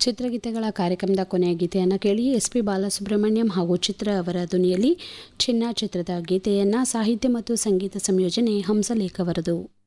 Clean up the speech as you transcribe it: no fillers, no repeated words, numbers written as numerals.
ಚಿತ್ರಗೀತೆಗಳ ಕಾರ್ಯಕ್ರಮದ ಕೊನೆಯ ಗೀತೆಯನ್ನು ಕೇಳಿ SP ಬಾಲಸುಬ್ರಹ್ಮಣ್ಯಂ ಹಾಗೂ ಚಿತ್ರ ಅವರ ಧ್ವನಿಯಲ್ಲಿ ಚಿನ್ನ ಚಿತ್ರದ ಗೀತೆಯನ್ನು ಸಾಹಿತ್ಯ ಮತ್ತು ಸಂಗೀತ ಸಂಯೋಜನೆ ಹಂಸಲೇಖ ಅವರದು.